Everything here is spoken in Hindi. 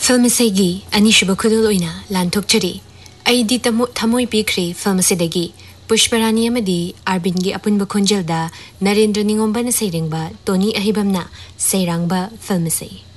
film असेगी अनिशुब खुदुल ओइना लानथोकचरी अइदी थमोय पीख्रे film असेदगी Pushparani अमदी आरबिनगी अपुनब खोंजलदा Narendra निंगोंबन सैरेंगबा Tony अहिबमना सैरांगबा film असे